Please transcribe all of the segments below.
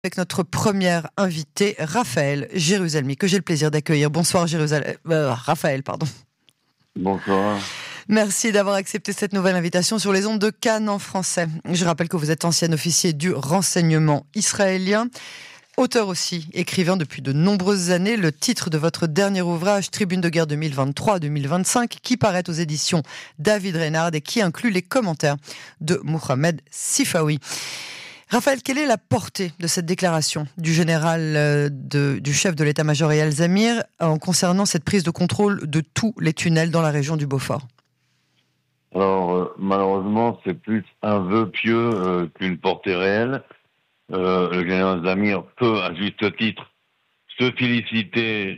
Avec notre première invitée, Raphaël Jérusalemi, que j'ai le plaisir d'accueillir. Bonsoir Raphaël, pardon. Bonsoir. Merci d'avoir accepté cette nouvelle invitation sur les ondes de Cannes en français. Je rappelle que vous êtes ancien officier du renseignement israélien, auteur aussi, écrivain depuis de nombreuses années. Le titre de votre dernier ouvrage, Tribune de guerre 2023-2025, qui paraît aux éditions David Reynard et qui inclut les commentaires de Mohamed Sifawi. Raphaël, quelle est la portée de cette déclaration du général, du chef de l'état-major Eyal Zamir en concernant cette prise de contrôle de tous les tunnels dans la région du Beaufort? Alors, malheureusement, c'est plus un vœu pieux qu'une portée réelle. Le général Zamir peut, à juste titre, se féliciter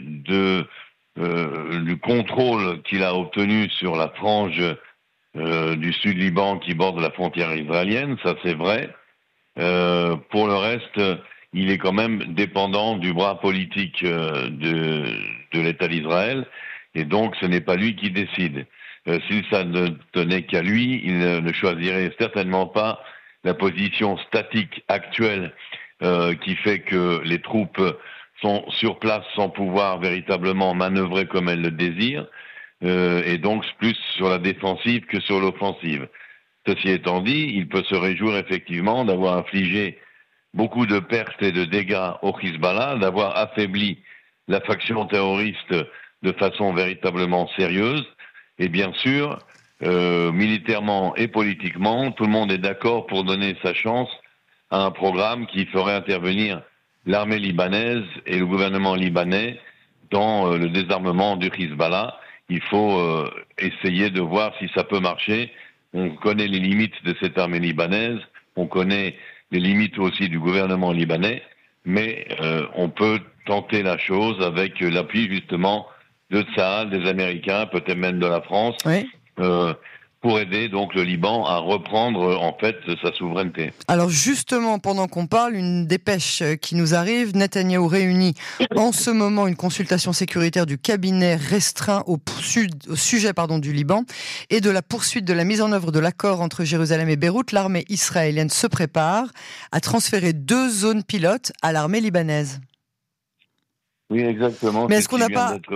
du contrôle qu'il a obtenu sur la frange du sud-Liban qui borde la frontière israélienne, ça c'est vrai. Pour le reste, il est quand même dépendant du bras politique de l'État d'Israël, et donc ce n'est pas lui qui décide. Si ça ne tenait qu'à lui, il ne choisirait certainement pas la position statique actuelle qui fait que les troupes sont sur place sans pouvoir véritablement manœuvrer comme elles le désirent, et donc plus sur la défensive que sur l'offensive. Ceci étant dit, il peut se réjouir effectivement d'avoir infligé beaucoup de pertes et de dégâts au Hezbollah, d'avoir affaibli la faction terroriste de façon véritablement sérieuse. Et bien sûr, militairement et politiquement, tout le monde est d'accord pour donner sa chance à un programme qui ferait intervenir l'armée libanaise et le gouvernement libanais dans le désarmement du Hezbollah. Il faut essayer de voir si ça peut marcher. On connaît les limites de cette armée libanaise, on connaît les limites aussi du gouvernement libanais, mais on peut tenter la chose avec l'appui justement de Tsahal, des Américains, peut-être même de la France, Oui. Pour aider donc le Liban à reprendre en fait sa souveraineté. Alors justement, pendant qu'on parle, une dépêche qui nous arrive, Netanyahou réunit en ce moment une consultation sécuritaire du cabinet restreint au sujet du Liban et de la poursuite de la mise en œuvre de l'accord entre Jérusalem et Beyrouth. L'armée israélienne se prépare à transférer 2 zones pilotes à l'armée libanaise. Oui, exactement. Mais est-ce qu'on n'a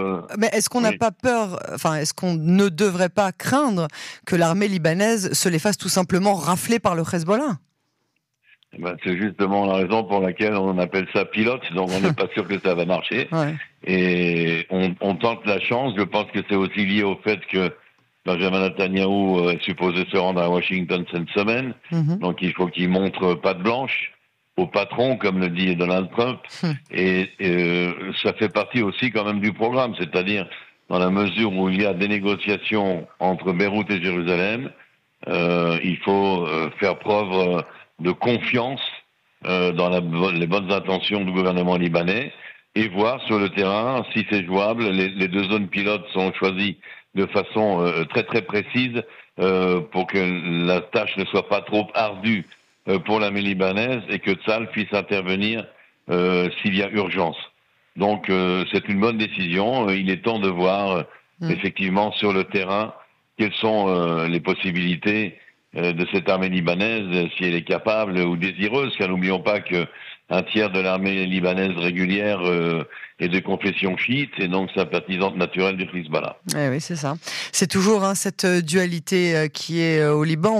pas peur, est-ce qu'on ne devrait pas craindre que l'armée libanaise se les fasse tout simplement rafler par le Hezbollah? C'est justement la raison pour laquelle on appelle ça pilote, donc on n'est pas sûr que ça va marcher. Ouais. Et on tente la chance. Je pense que c'est aussi lié au fait que Benjamin Netanyahou est supposé se rendre à Washington cette semaine. Mm-hmm. Donc il faut qu'il montre patte blanche au patron, comme le dit Donald Trump. Et ça fait partie aussi quand même du programme, c'est-à-dire dans la mesure où il y a des négociations entre Beyrouth et Jérusalem, il faut faire preuve de confiance dans les bonnes intentions du gouvernement libanais et voir sur le terrain si c'est jouable. Les 2 zones pilotes sont choisies de façon très très précise pour que la tâche ne soit pas trop ardue pour l'armée libanaise et que Tsahal puisse intervenir s'il y a urgence. Donc c'est une bonne décision. Il est temps de voir effectivement sur le terrain quelles sont les possibilités de cette armée libanaise, si elle est capable ou désireuse, car n'oublions pas que un tiers de l'armée libanaise régulière est de confession chiite et donc sympathisante naturelle du Hezbollah. Oui, c'est ça. C'est toujours cette dualité qui est au Liban.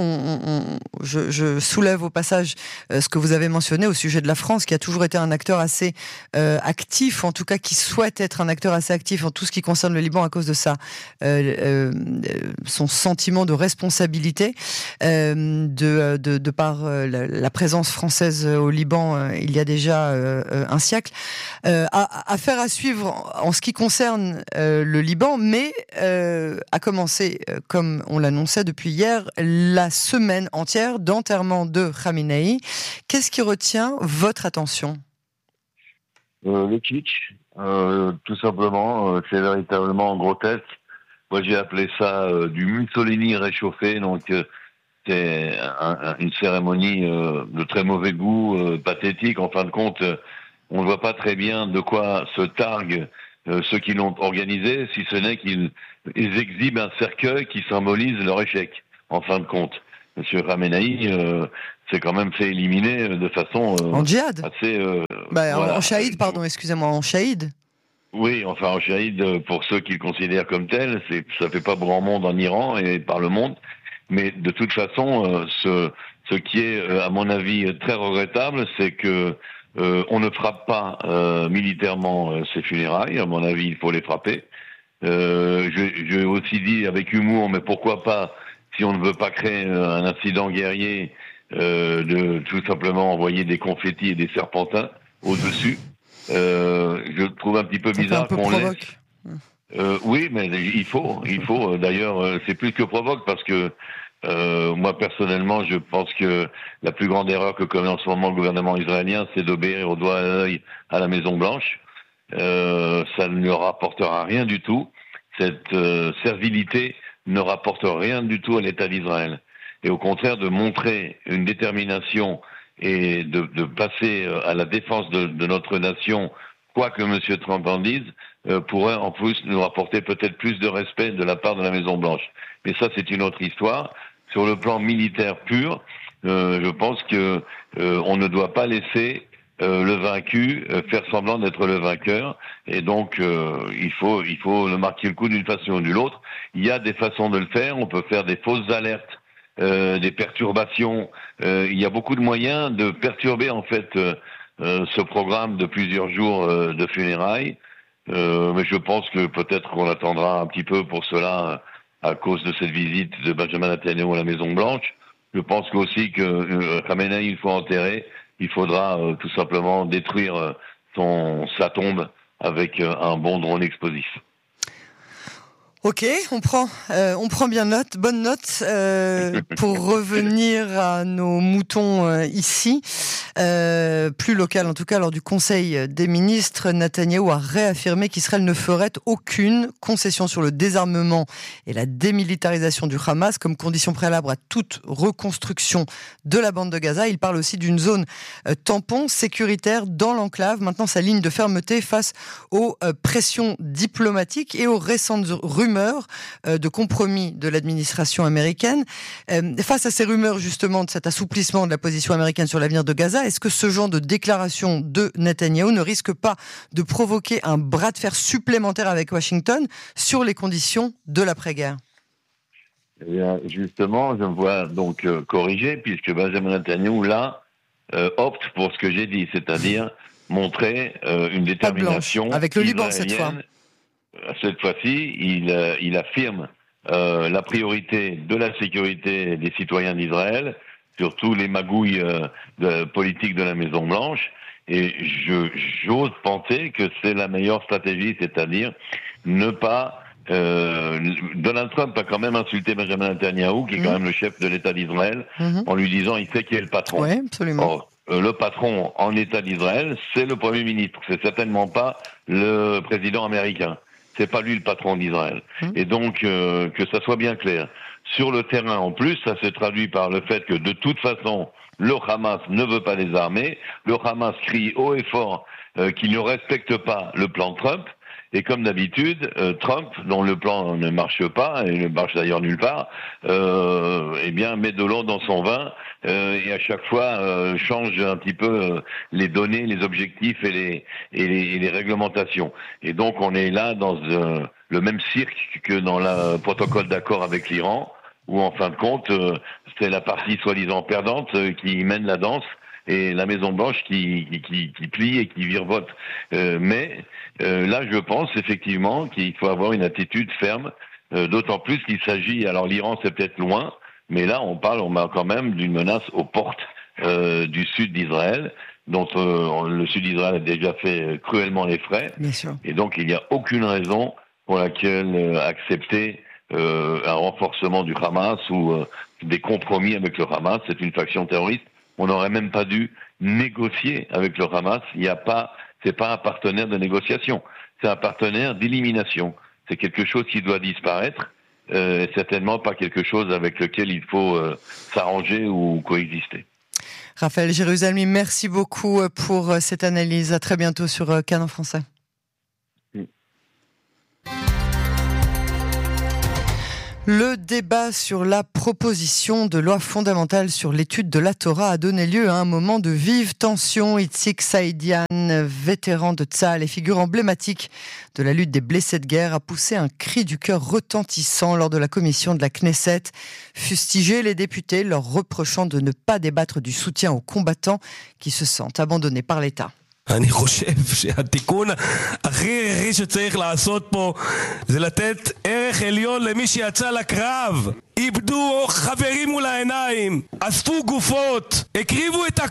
Je soulève au passage ce que vous avez mentionné au sujet de la France, qui a toujours été un acteur assez actif, en tout cas qui souhaite être un acteur assez actif en tout ce qui concerne le Liban à cause de son sentiment de responsabilité de par la présence française au Liban il y a déjà un siècle. Affaire à suivre en ce qui concerne le Liban, mais a commencé, comme on l'annonçait depuis hier, la semaine entière d'enterrement de Khamenei. Qu'est-ce qui retient votre attention? Le kitsch, tout simplement, c'est véritablement grotesque. Moi, j'ai appelé ça du Mussolini réchauffé, donc c'est une cérémonie de très mauvais goût, pathétique. En fin de compte, on ne voit pas très bien de quoi se targuent ceux qui l'ont organisé, si ce n'est qu'ils exhibent un cercueil qui symbolise leur échec, en fin de compte. Monsieur Khamenei, s'est quand même fait éliminer de façon en djihad. assez... En shahid, pardon, excusez-moi, en shahid. Oui, enfin en shahid, pour ceux qui le considèrent comme tel, ça fait pas grand monde en Iran et par le monde. Mais de toute façon, ce qui est, à mon avis, très regrettable, c'est que on ne frappe pas militairement ces funérailles. À mon avis, il faut les frapper. J'ai aussi dit avec humour, mais pourquoi pas, si on ne veut pas créer un incident guerrier, de tout simplement envoyer des confettis et des serpentins au-dessus. Je trouve un petit peu bizarre qu'on laisse. Oui, mais il faut. D'ailleurs, c'est plus que provoque parce que moi personnellement, je pense que la plus grande erreur que commet en ce moment le gouvernement israélien, c'est d'obéir au doigt à l'œil à la Maison Blanche. Ça ne leur rapportera rien du tout. Cette servilité ne rapporte rien du tout à l'État d'Israël. Et au contraire, de montrer une détermination et de passer à la défense de notre nation, quoi que M. Trump en dise, pourrait en plus nous rapporter peut-être plus de respect de la part de la Maison-Blanche. Mais ça, c'est une autre histoire. Sur le plan militaire pur, je pense que on ne doit pas laisser le vaincu faire semblant d'être le vainqueur. Et donc, il faut le marquer le coup d'une façon ou d'une autre. Il y a des façons de le faire. On peut faire des fausses alertes, des perturbations. Il y a beaucoup de moyens de perturber en fait ce programme de plusieurs jours de funérailles. Mais je pense que peut-être qu'on attendra un petit peu pour cela à cause de cette visite de Benjamin Netanyahu à la Maison Blanche. Je pense aussi que Khamenei, une fois enterré, il faudra tout simplement détruire sa tombe avec un bon drone explosif. Ok, on prend bien note, bonne note. Pour revenir à nos moutons ici, plus local en tout cas, lors du Conseil des ministres, Netanyahou a réaffirmé qu'Israël ne ferait aucune concession sur le désarmement et la démilitarisation du Hamas comme condition préalable à toute reconstruction de la bande de Gaza. Il parle aussi d'une zone tampon sécuritaire dans l'enclave. Maintenant, sa ligne de fermeté face aux pressions diplomatiques et aux récentes rumeurs de compromis de l'administration américaine. Face à ces rumeurs justement de cet assouplissement de la position américaine sur l'avenir de Gaza, est-ce que ce genre de déclaration de Netanyahou ne risque pas de provoquer un bras de fer supplémentaire avec Washington sur les conditions de l'après-guerre ? Eh bien, justement, je me vois donc corrigé, puisque Benjamin Netanyahou, là, opte pour ce que j'ai dit, c'est-à-dire montrer une détermination avec le Liban cette fois. Cette fois-ci, il affirme la priorité de la sécurité des citoyens d'Israël sur tous les magouilles politiques de la Maison-Blanche. Et j'ose penser que c'est la meilleure stratégie, c'est-à-dire ne pas... Donald Trump a quand même insulté Benjamin Netanyahou, qui est quand même le chef de l'État d'Israël, en lui disant il sait qui est le patron. Oui, absolument. Or, le patron en État d'Israël, c'est le Premier ministre. C'est certainement pas le président américain. C'est pas lui le patron d'Israël. Et donc, que ça soit bien clair. Sur le terrain, en plus, ça se traduit par le fait que, de toute façon, le Hamas ne veut pas les armer. Le Hamas crie haut et fort qu'il ne respecte pas le plan Trump. Et comme d'habitude, Trump, dont le plan ne marche pas, et ne marche d'ailleurs nulle part, eh bien, met de l'eau dans son vin, et à chaque fois change un petit peu les données, les objectifs et les réglementations. Et donc, on est là dans le même cirque que dans le protocole d'accord avec l'Iran, où en fin de compte, c'est la partie soi-disant perdante qui mène la danse, et la Maison-Blanche qui plie et qui virevolte. Mais là, je pense effectivement qu'il faut avoir une attitude ferme, d'autant plus qu'il s'agit, alors l'Iran c'est peut-être loin, mais là on parle quand même d'une menace aux portes du sud d'Israël, dont le sud d'Israël a déjà fait cruellement les frais. Bien sûr. Et donc il n'y a aucune raison pour laquelle accepter un renforcement du Hamas ou des compromis avec le Hamas. C'est une faction terroriste. On n'aurait même pas dû négocier avec le Hamas. C'est pas un partenaire de négociation. C'est un partenaire d'élimination. C'est quelque chose qui doit disparaître. Certainement pas quelque chose avec lequel il faut s'arranger ou coexister. Raphaël Jérusalemi, merci beaucoup pour cette analyse. À très bientôt sur Cannes en français. Le débat sur la proposition de loi fondamentale sur l'étude de la Torah a donné lieu à un moment de vive tension. Itzik Saïdian, vétéran de Tzahal et figure emblématique de la lutte des blessés de guerre, a poussé un cri du cœur retentissant lors de la commission de la Knesset, fustigé les députés, leur reprochant de ne pas débattre du soutien aux combattants qui se sentent abandonnés par l'État. אני חושב שהתיקון הכי שצריך לעשות פה זה לתת ערך עליון למי שיצא לקרב. איבדו חברים מול העיניים, אספו גופות, הקריבו את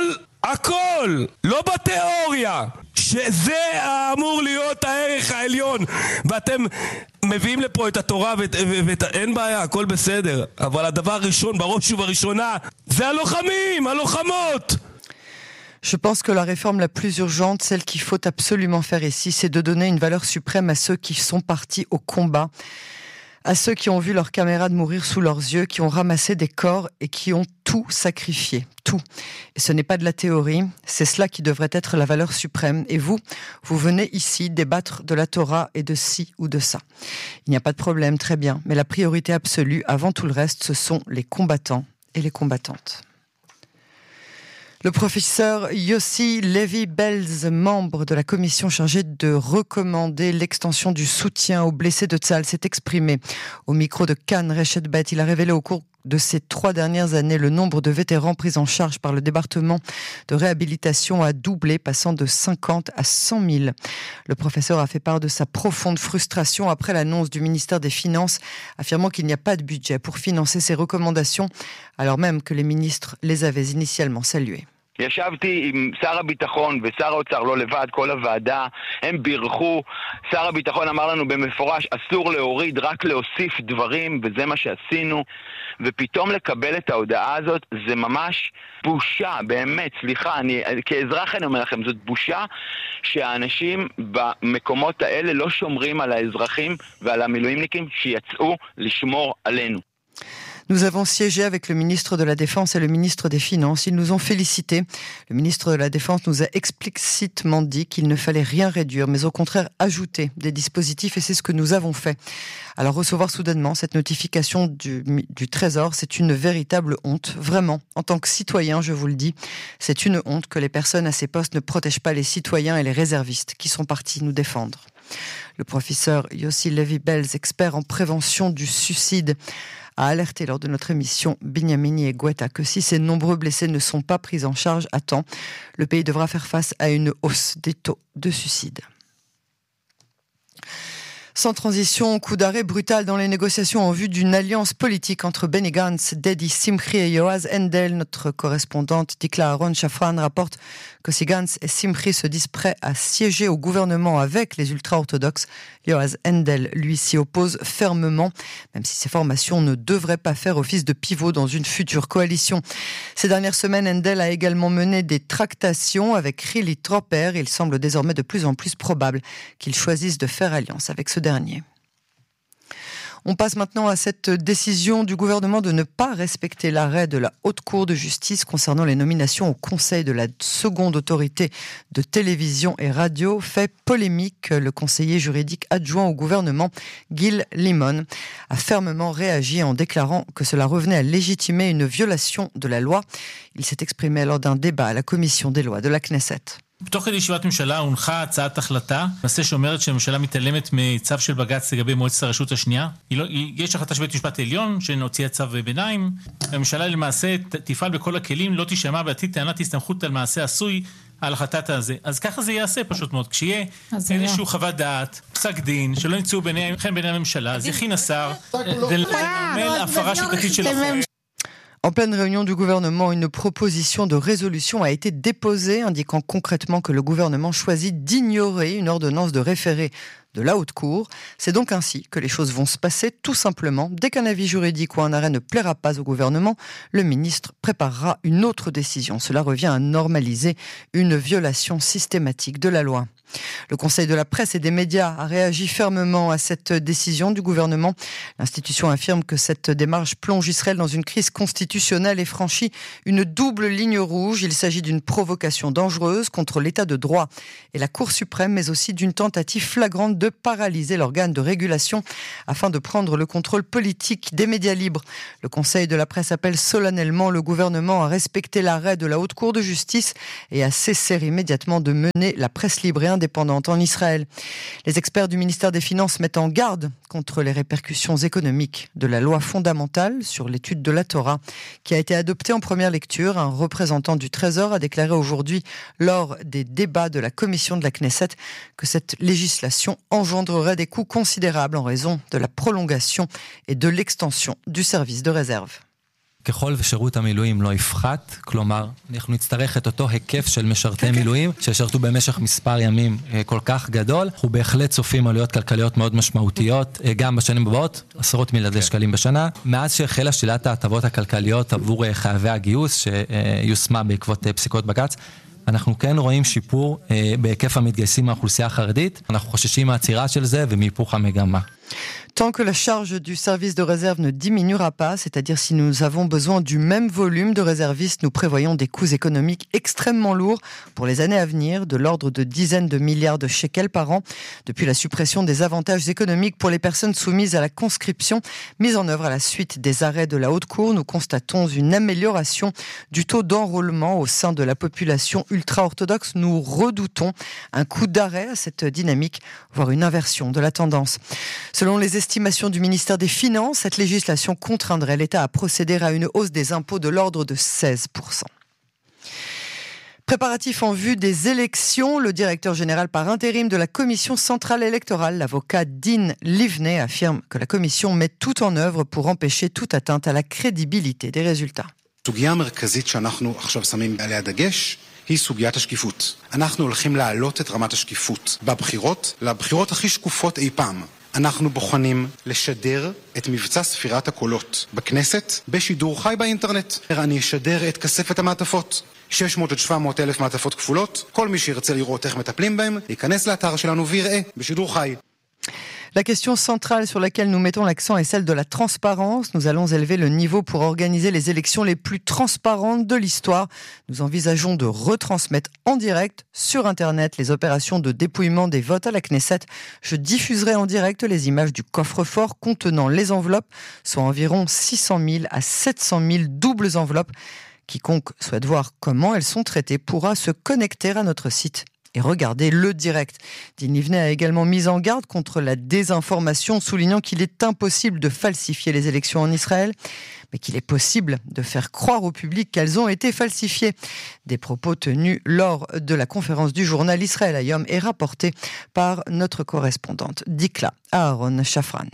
הכל, לא בתיאוריה, שזה אמור להיות הערך העליון. ואתם מביאים לפה את התורה אין בעיה, הכל בסדר. אבל הדבר הראשון, בראש ובראשונה, זה הלוחמים, הלוחמות. Je pense que la réforme la plus urgente, celle qu'il faut absolument faire ici, c'est de donner une valeur suprême à ceux qui sont partis au combat, à ceux qui ont vu leurs camarades mourir sous leurs yeux, qui ont ramassé des corps et qui ont tout sacrifié, tout. Et ce n'est pas de la théorie, c'est cela qui devrait être la valeur suprême. Et vous venez ici débattre de la Torah et de ci ou de ça. Il n'y a pas de problème, très bien, mais la priorité absolue, avant tout le reste, ce sont les combattants et les combattantes. Le professeur Yossi Levi-Belz, membre de la commission chargée de recommander l'extension du soutien aux blessés de Tzahal, s'est exprimé au micro de Kan Reshet Bet. Il a révélé au cours de ces 3 dernières années, le nombre de vétérans pris en charge par le département de réhabilitation a doublé, passant de 50 à 100 000. Le professeur a fait part de sa profonde frustration après l'annonce du ministère des Finances, affirmant qu'il n'y a pas de budget pour financer ces recommandations, alors même que les ministres les avaient initialement saluées. ישבתי עם שר הביטחון ושר האוצר לא לבד, כל הוועדה, הם בירכו. שר הביטחון אמר לנו במפורש, אסור להוריד, רק להוסיף דברים, וזה מה שעשינו. ופתאום לקבל את ההודעה הזאת, זה ממש בושה, באמת, סליחה, כאזרח אני אומר לכם, זאת בושה שהאנשים במקומות האלה לא שומרים על האזרחים ועל המילואימניקים שיצאו לשמור עלינו. Nous avons siégé avec le ministre de la Défense et le ministre des Finances. Ils nous ont félicités. Le ministre de la Défense nous a explicitement dit qu'il ne fallait rien réduire, mais au contraire ajouter des dispositifs, et c'est ce que nous avons fait. Alors recevoir soudainement cette notification du Trésor, c'est une véritable honte. Vraiment, en tant que citoyen, je vous le dis, c'est une honte que les personnes à ces postes ne protègent pas les citoyens et les réservistes qui sont partis nous défendre. Le professeur Yossi Levi-Belz, expert en prévention du suicide, a alerté lors de notre émission Binyamini et Guetta que si ces nombreux blessés ne sont pas pris en charge à temps, le pays devra faire face à une hausse des taux de suicide. Sans transition, coup d'arrêt brutal dans les négociations en vue d'une alliance politique entre Benny Gantz, Dedi Simchi et Yoaz Endel. Notre correspondante Dikla Aron Shafran rapporte que si Gantz et Simchi se disent prêts à siéger au gouvernement avec les ultra-orthodoxes, Yoaz Endel, lui, s'y oppose fermement, même si ces formations ne devraient pas faire office de pivot dans une future coalition. Ces dernières semaines, Endel a également mené des tractations avec Hili Tropper. Il semble désormais de plus en plus probable qu'ils choisissent de faire alliance avec ce dernier. On passe maintenant à cette décision du gouvernement de ne pas respecter l'arrêt de la Haute Cour de justice concernant les nominations au Conseil de la seconde autorité de télévision et radio. Fait polémique, le conseiller juridique adjoint au gouvernement, Gil Limon, a fermement réagi en déclarant que cela revenait à légitimer une violation de la loi. Il s'est exprimé lors d'un débat à la commission des lois de la Knesset. בתוך כדי ישיבת ממשלה הונחה הצעת החלטה, נושא שאומרת שהממשלה מתעלמת מצו של בג"ץ לגבי מועצת הרשות השנייה. יש החלטה של בית משפט העליון שהוציאה צו ביניים. הממשלה למעשה תפעל בכל הכלים, לא תשמע בעתיד טענת הסתמכות על מעשה עשוי על החלטת הזה. אז ככה זה יעשה פשוט מאוד. כשיהיה איזשהו חוות דעת, פסק דין, שלא נמצאו בעיני הממשלה, אז יכין השר ולנמל הפרה שיטתית של החוק. En pleine réunion du gouvernement, une proposition de résolution a été déposée, indiquant concrètement que le gouvernement choisit d'ignorer une ordonnance de référé de la Haute Cour. C'est donc ainsi que les choses vont se passer, tout simplement. Dès qu'un avis juridique ou un arrêt ne plaira pas au gouvernement, le ministre préparera une autre décision. Cela revient à normaliser une violation systématique de la loi. Le Conseil de la presse et des médias a réagi fermement à cette décision du gouvernement. L'institution affirme que cette démarche plonge Israël dans une crise constitutionnelle et franchit une double ligne rouge. Il s'agit d'une provocation dangereuse contre l'état de droit et la Cour suprême, mais aussi d'une tentative flagrante de paralyser l'organe de régulation afin de prendre le contrôle politique des médias libres. Le Conseil de la presse appelle solennellement le gouvernement à respecter l'arrêt de la Haute Cour de justice et à cesser immédiatement de mener la presse libre et indépendante en Israël. Les experts du ministère des Finances mettent en garde contre les répercussions économiques de la loi fondamentale sur l'étude de la Torah qui a été adoptée en première lecture. Un représentant du Trésor a déclaré aujourd'hui lors des débats de la commission de la Knesset que cette législation engendrerait des coûts considérables en raison de la prolongation et de l'extension du service de réserve. ככל ושירות המילואים לא יפחת, כלומר, אנחנו נצטרך את אותו היקף של משרתי מילואים ששרתו במשך מספר ימים כל כך גדול, אנחנו בהחלט צופים עלויות כלכליות מאוד משמעותיות, גם בשנים הבאות, עשרות מיליארדי שקלים בשנה. מאז שהחלה שלילת ההטבות הכלכליות עבור חייבי הגיוס שיושמה בעקבות פסיקות בג"ץ, אנחנו כן רואים שיפור בהיקף המתגייסים מהאוכלוסייה החרדית, אנחנו חוששים מהעצירה של זה ומהיפוך המגמה. Tant que la charge du service de réserve ne diminuera pas, c'est-à-dire si nous avons besoin du même volume de réservistes, nous prévoyons des coûts économiques extrêmement lourds pour les années à venir, de l'ordre de dizaines de milliards de shekels par an. Depuis la suppression des avantages économiques pour les personnes soumises à la conscription, mise en œuvre à la suite des arrêts de la Haute Cour, nous constatons une amélioration du taux d'enrôlement au sein de la population ultra-orthodoxe. Nous redoutons un coup d'arrêt à cette dynamique, voire une inversion de la tendance. Selon les estimations du ministère des Finances, cette législation contraindrait l'État à procéder à une hausse des impôts de l'ordre de 16%. Préparatif en vue des élections, le directeur général par intérim de la Commission centrale électorale, l'avocat Din Livneh, affirme que la Commission met tout en œuvre pour empêcher toute atteinte à la crédibilité des résultats. היא סוגיית השקיפות. אנחנו הולכים להעלות את רמת השקיפות בבחירות, לבחירות הכי שקופות אי פעם. אנחנו בוחנים לשדר את מבצע ספירת הקולות בכנסת בשידור חי באינטרנט. אני אשדר את כספת המעטפות. 600 עד 700 אלף מעטפות כפולות. כל מי שירצה לראות איך מטפלים בהם, ייכנס לאתר שלנו ויראה בשידור חי. La question centrale sur laquelle nous mettons l'accent est celle de la transparence. Nous allons élever le niveau pour organiser les élections les plus transparentes de l'histoire. Nous envisageons de retransmettre en direct sur Internet les opérations de dépouillement des votes à la Knesset. Je diffuserai en direct les images du coffre-fort contenant les enveloppes, soit environ 600 000 à 700 000 doubles enveloppes. Quiconque souhaite voir comment elles sont traitées pourra se connecter à notre site et regardez le direct. Din Livneh a également mis en garde contre la désinformation, soulignant qu'il est impossible de falsifier les élections en Israël, mais qu'il est possible de faire croire au public qu'elles ont été falsifiées. Des propos tenus lors de la conférence du journal Israël Hayom et rapportés par notre correspondante Dikla Aaron Shafran.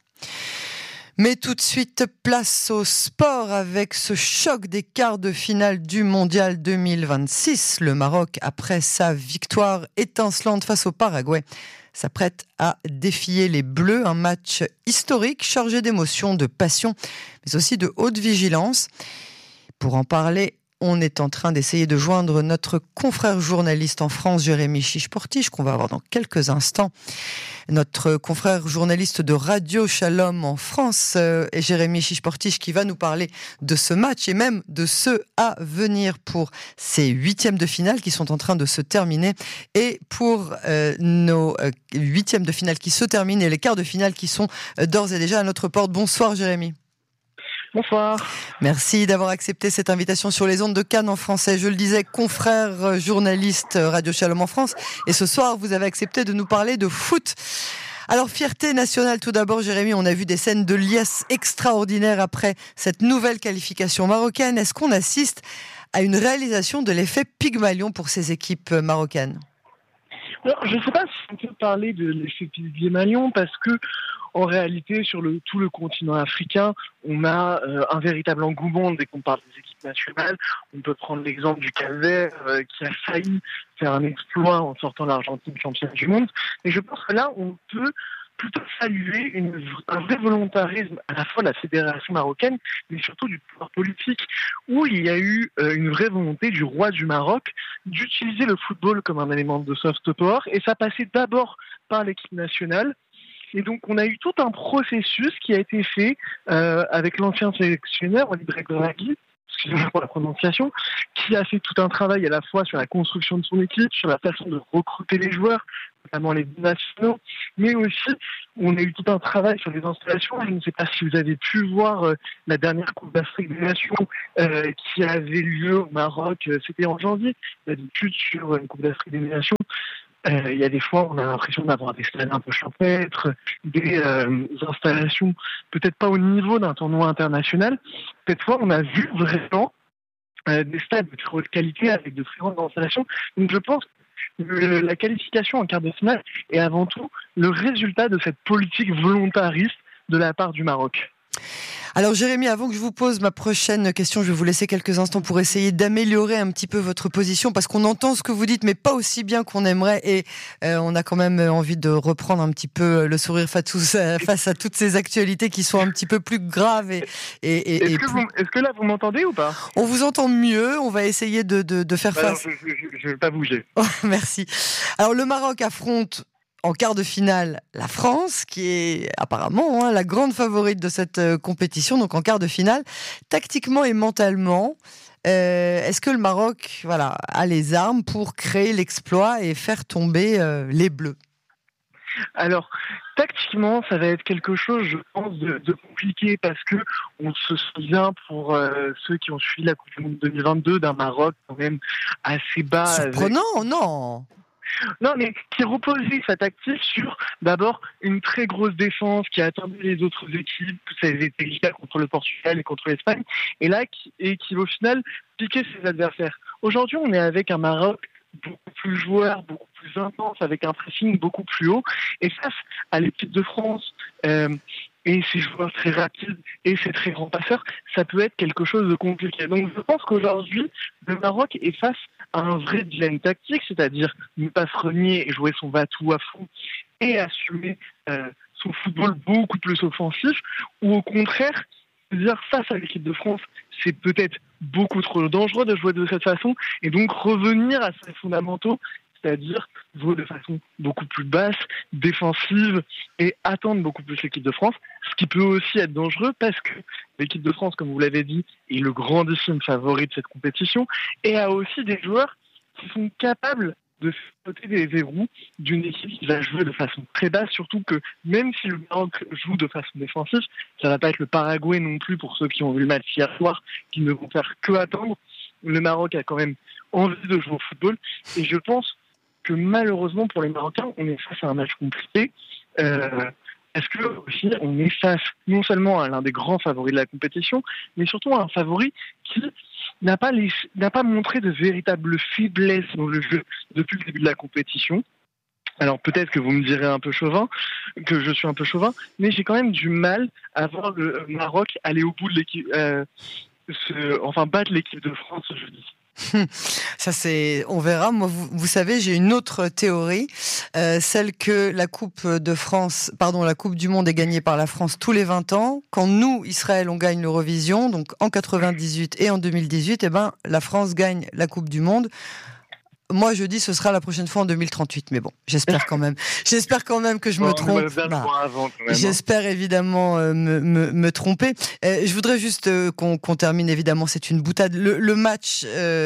Mais tout de suite, place au sport avec ce choc des quarts de finale du Mondial 2026. Le Maroc, après sa victoire étincelante face au Paraguay, s'apprête à défier les Bleus. Un match historique chargé d'émotions, de passion, mais aussi de haute vigilance. Pour en parler, on est en train d'essayer de joindre notre confrère journaliste en France, Jérémy Chichportiche, qu'on va avoir dans quelques instants. Notre confrère journaliste de Radio Shalom en France, Jérémy Chichportiche, qui va nous parler de ce match et même de ceux à venir pour ces huitièmes de finale qui sont en train de se terminer. Et pour nos huitièmes de finale qui se terminent et les quarts de finale qui sont d'ores et déjà à notre porte. Bonsoir Jérémy. Bonsoir. Merci d'avoir accepté cette invitation sur les ondes de Cannes en français. Je le disais, confrère journaliste Radio Shalom en France. Et ce soir, vous avez accepté de nous parler de foot. Alors, fierté nationale tout d'abord, Jérémy. On a vu des scènes de liesse extraordinaires après cette nouvelle qualification marocaine. Est-ce qu'on assiste à une réalisation de l'effet Pygmalion pour ces équipes marocaines ? Alors, je ne sais pas si on peut parler de l'effet Pygmalion parce que en réalité, sur tout le continent africain, on a un véritable engouement dès qu'on parle des équipes nationales. On peut prendre l'exemple du Cap-Vert qui a failli faire un exploit en sortant l'Argentine championne du monde. Mais je pense que là, on peut plutôt saluer un vrai volontarisme à la fois de la fédération marocaine, mais surtout du pouvoir politique, où il y a eu une vraie volonté du roi du Maroc d'utiliser le football comme un élément de soft power, et ça passait d'abord par l'équipe nationale. Et donc on a eu tout un processus qui a été fait avec l'ancien sélectionneur, Walid Regragui, excusez-moi pour la prononciation, qui a fait tout un travail à la fois sur la construction de son équipe, sur la façon de recruter les joueurs, notamment les nationaux, mais aussi on a eu tout un travail sur les installations. Je ne sais pas si vous avez pu voir la dernière Coupe d'Afrique des Nations qui avait lieu au Maroc, c'était en janvier. D'habitude sur une Coupe d'Afrique des Nations, il y a des fois, on a l'impression d'avoir des stades un peu champêtres, des installations peut-être pas au niveau d'un tournoi international. Cette fois, on a vu vraiment des stades de très haute qualité avec de très grandes installations. Donc je pense que la qualification en quart de finale est avant tout le résultat de cette politique volontariste de la part du Maroc. Alors Jérémy, avant que je vous pose ma prochaine question, je vais vous laisser quelques instants pour essayer d'améliorer un petit peu votre position, parce qu'on entend ce que vous dites, mais pas aussi bien qu'on aimerait, et on a quand même envie de reprendre un petit peu le sourire face à toutes ces actualités qui sont un petit peu plus graves. Est-ce que là vous m'entendez ou pas ? On vous entend mieux, on va essayer de faire face. Alors, je ne vais pas bouger. Merci. Alors le Maroc affronte en quart de finale la France, qui est apparemment la grande favorite de cette compétition, donc en quart de finale. Tactiquement et mentalement, est-ce que le Maroc a les armes pour créer l'exploit et faire tomber les Bleus ? Alors, tactiquement, ça va être quelque chose, je pense, de compliqué, parce que on se souvient, pour ceux qui ont suivi la Coupe du Monde 2022, d'un Maroc quand même assez bas. Surprenant, non ? Non, mais qui reposait sa tactique sur d'abord une très grosse défense qui attendait les autres équipes, ça avait été le cas contre le Portugal et contre l'Espagne, et là qui au final piquait ses adversaires. Aujourd'hui, on est avec un Maroc beaucoup plus joueur, beaucoup plus intense, avec un pressing beaucoup plus haut, et face à l'équipe de France et ses joueurs très rapides et ses très grands passeurs, ça peut être quelque chose de compliqué. Donc je pense qu'aujourd'hui, le Maroc est face à un vrai dilemme tactique, c'est-à-dire ne pas se renier et jouer son va-tout à fond et assumer son football beaucoup plus offensif, ou au contraire, dire face à l'équipe de France, c'est peut-être beaucoup trop dangereux de jouer de cette façon, et donc revenir à ses fondamentaux, c'est-à-dire jouer de façon beaucoup plus basse, défensive, et attendre beaucoup plus l'équipe de France, ce qui peut aussi être dangereux parce que l'équipe de France, comme vous l'avez dit, est le grandissime favori de cette compétition, et a aussi des joueurs qui sont capables de sauter des verrous d'une équipe qui va jouer de façon très basse, surtout que même si le Maroc joue de façon défensive, ça va pas être le Paraguay non plus pour ceux qui ont vu le match hier soir, qui ne vont faire que attendre. Le Maroc a quand même envie de jouer au football, et je pense que malheureusement pour les Marocains, on est face à un match compliqué, parce que aussi on est face non seulement à l'un des grands favoris de la compétition, mais surtout à un favori qui n'a pas montré de véritable faiblesse dans le jeu depuis le début de la compétition. Alors peut-être que vous me direz que je suis un peu chauvin, mais j'ai quand même du mal à voir le Maroc aller au bout de l'équipe, battre l'équipe de France jeudi. Ça on verra. Moi, vous savez, j'ai une autre théorie, celle que la Coupe du Monde est gagnée par la France tous les 20 ans. Quand nous, Israël, on gagne l'Eurovision, donc en 98 et en 2018, la France gagne la Coupe du Monde. Moi, je dis ce sera la prochaine fois en 2038, mais bon, j'espère quand même que je me trompe. J'espère évidemment me tromper. Je voudrais juste qu'on termine, évidemment, c'est une boutade. Le match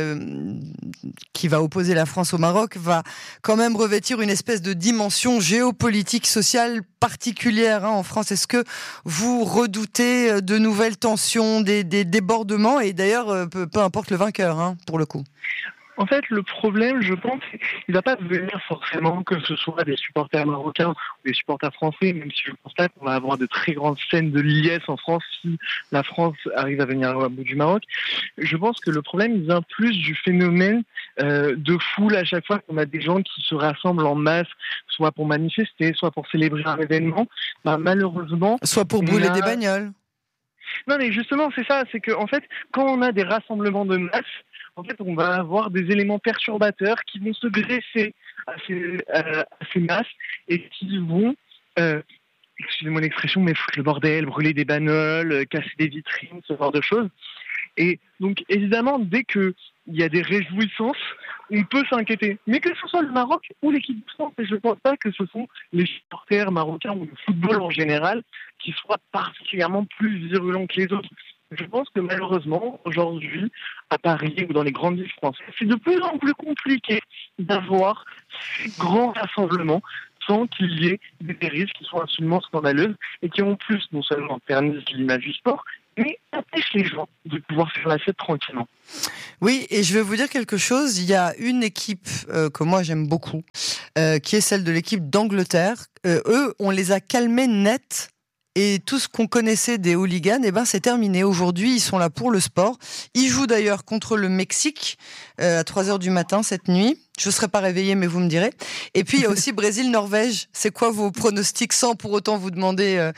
qui va opposer la France au Maroc va quand même revêtir une espèce de dimension géopolitique, sociale particulière en France. Est-ce que vous redoutez de nouvelles tensions, des débordements, et d'ailleurs, peu importe le vainqueur, pour le coup? En fait, le problème, je pense, il ne va pas venir forcément que ce soit des supporters marocains ou des supporters français, même si je constate qu'on va avoir de très grandes scènes de liesse en France si la France arrive à venir au bout du Maroc. Je pense que le problème vient plus du phénomène de foule à chaque fois qu'on a des gens qui se rassemblent en masse, soit pour manifester, soit pour célébrer un événement. Malheureusement... Soit pour brûler des bagnoles. Non, mais justement, c'est ça. C'est que, en fait, quand on a des rassemblements de masse, en fait, on va avoir des éléments perturbateurs qui vont se greffer à ces masses et qui vont excusez-moi l'expression, mais foutre le bordel, brûler des bagnoles, casser des vitrines, ce genre de choses. Et donc, évidemment, dès qu'il y a des réjouissances, on peut s'inquiéter. Mais que ce soit le Maroc ou l'équipe de France, et je ne pense pas que ce sont les supporters marocains ou le football en général qui soient particulièrement plus virulents que les autres. Je pense que malheureusement, aujourd'hui, à Paris ou dans les grandes villes françaises, c'est de plus en plus compliqué d'avoir ces grands rassemblements sans qu'il y ait des dérives qui sont absolument scandaleuses et qui en plus non seulement ternissent l'image du sport, mais empêchent les gens de pouvoir faire la fête tranquillement. Oui, et je vais vous dire quelque chose. Il y a une équipe que moi j'aime beaucoup, qui est celle de l'équipe d'Angleterre. Eux, on les a calmés net. Et tout ce qu'on connaissait des hooligans, c'est terminé. Aujourd'hui, ils sont là pour le sport. Ils jouent d'ailleurs contre le Mexique à 3h du matin cette nuit. Je ne serai pas réveillée, mais vous me direz. Et puis, il y a aussi Brésil-Norvège. C'est quoi vos pronostics sans pour autant vous demander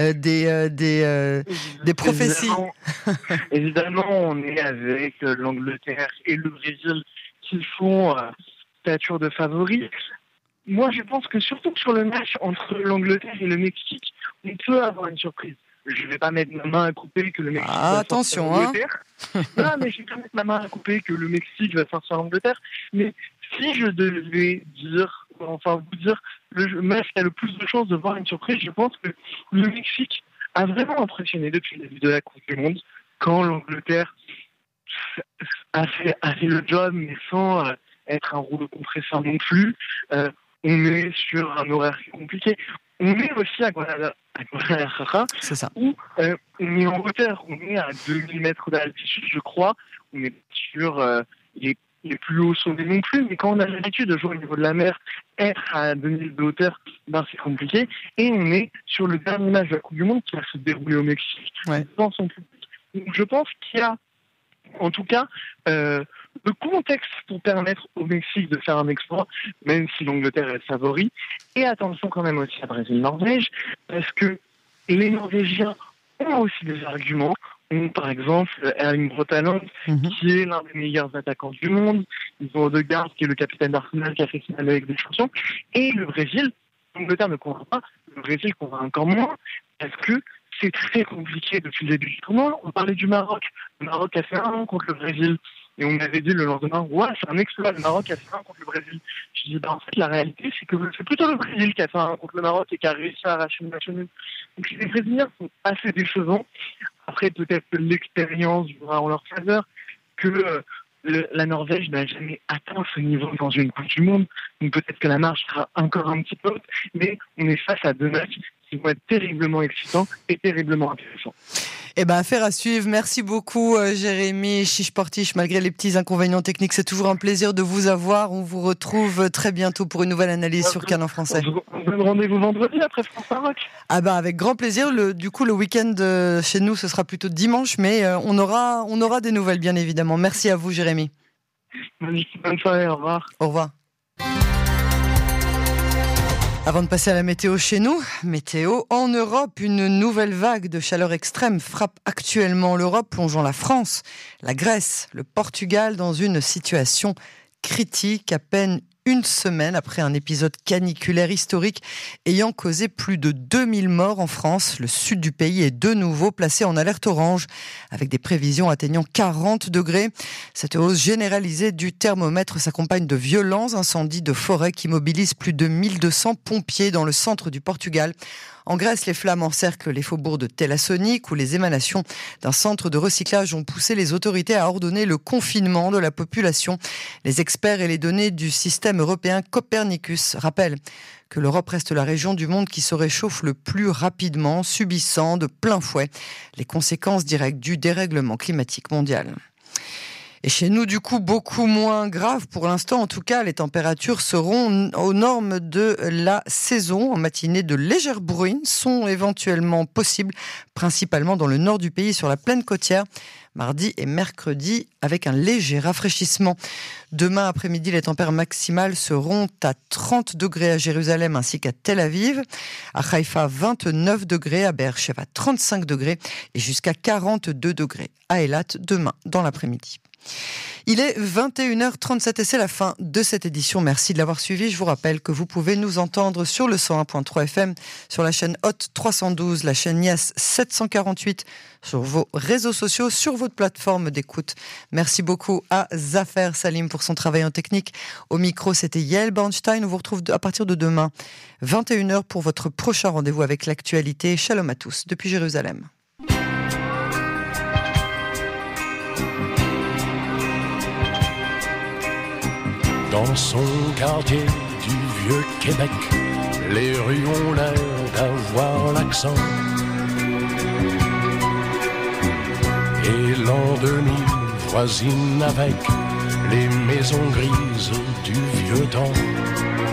des prophéties? Évidemment, on est avec l'Angleterre et le Brésil qui font stature de favoris. Moi, je pense que surtout sur le match entre l'Angleterre et le Mexique, on peut avoir une surprise. Je ne vais pas mettre ma main à couper que le Mexique va attention, sortir l'Angleterre. Non, mais je vais pas mettre ma main à couper que le Mexique va sortir l'Angleterre. Mais si je devais vous dire le match qui a le plus de chances de voir une surprise, je pense que le Mexique a vraiment impressionné depuis le début de la Coupe du Monde, quand l'Angleterre a fait le job, mais sans être un rouleau compresseur non plus. On est sur un horaire compliqué. On est aussi à Guadalajara, c'est ça. Où on est en hauteur. On est à 2000 mètres d'altitude, je crois. On est sur les plus hauts sommets non plus, mais quand on a l'habitude de jouer au niveau de la mer, être à 2000 de hauteur, c'est compliqué. Et on est sur le dernier match de la Coupe du Monde qui va se dérouler au Mexique, dans son public. Donc je pense qu'il y a, en tout cas, le contexte pour permettre au Mexique de faire un exploit, même si l'Angleterre est favori. Et attention quand même aussi à Brésil-Norvège, parce que les Norvégiens ont aussi des arguments. On, par exemple, Erling Braut Haaland, qui est l'un des meilleurs attaquants du monde. Ils ont Odegaard, qui est le capitaine d'Arsenal, qui a fait finale avec des champions. Et le Brésil, l'Angleterre ne convainc pas, le Brésil convainc encore moins, parce que c'est très compliqué depuis le début du tournoi. On parlait du Maroc. Le Maroc a fait 1-1 contre le Brésil. Et on avait dit le lendemain, c'est un exploit, le Maroc a fait 1 contre le Brésil. Je dis, en fait, la réalité, c'est que c'est plutôt le Brésil qui a fait 1 contre le Maroc et qui a réussi à arracher une match nulle. Donc les Brésiliens sont assez décevants. Après, peut-être que l'expérience jouera en leur faveur, que la Norvège n'a jamais atteint ce niveau dans une Coupe du Monde. Donc peut-être que la marche sera encore un petit peu haute, mais on est face à deux matchs qui vont être terriblement excitants et terriblement intéressants. Affaire à suivre. Merci beaucoup, Jérémy Chiche-Portiche. Malgré les petits inconvénients techniques, c'est toujours un plaisir de vous avoir. On vous retrouve très bientôt pour une nouvelle analyse sur Cannes en français. On donne rendez-vous vendredi après France-Maroc. Avec grand plaisir. Le week-end chez nous, ce sera plutôt dimanche, mais on aura des nouvelles, bien évidemment. Merci à vous, Jérémy. Bonne soirée, au revoir. Au revoir. Avant de passer à la météo chez nous, météo en Europe, une nouvelle vague de chaleur extrême frappe actuellement l'Europe, plongeant la France, la Grèce, le Portugal dans une situation critique à peine une semaine après un épisode caniculaire historique ayant causé plus de 2000 morts en France. Le sud du pays est de nouveau placé en alerte orange, avec des prévisions atteignant 40 degrés. Cette hausse généralisée du thermomètre s'accompagne de violents incendies de forêt qui mobilisent plus de 1200 pompiers dans le centre du Portugal. En Grèce, les flammes encerclent les faubourgs de Thessalonique où les émanations d'un centre de recyclage ont poussé les autorités à ordonner le confinement de la population. Les experts et les données du système européen Copernicus rappellent que l'Europe reste la région du monde qui se réchauffe le plus rapidement, subissant de plein fouet les conséquences directes du dérèglement climatique mondial. Et chez nous, du coup, beaucoup moins grave pour l'instant. En tout cas, les températures seront aux normes de la saison. En matinée, de légères bruines sont éventuellement possibles, principalement dans le nord du pays, sur la plaine côtière, mardi et mercredi, avec un léger rafraîchissement. Demain après-midi, les températures maximales seront à 30 degrés à Jérusalem ainsi qu'à Tel Aviv. À Haïfa, 29 degrés. À Be'er-Sheva, 35 degrés. Et jusqu'à 42 degrés à Eilat demain dans l'après-midi. Il est 21h37 et c'est la fin de cette édition. Merci de l'avoir suivi. Je vous rappelle que vous pouvez nous entendre sur le 101.3 FM, sur la chaîne Hot 312, la chaîne Nias 748, sur vos réseaux sociaux, sur votre plateforme d'écoute. Merci beaucoup à Zafer Salim pour son travail en technique. Au micro, c'était Yael Bornstein. On vous retrouve à partir de demain, 21h, pour votre prochain rendez-vous avec l'actualité. Shalom à tous, depuis Jérusalem. Dans son quartier du vieux Québec, les rues ont l'air d'avoir l'accent. Et l'an 2000 voisine avec les maisons grises du vieux temps.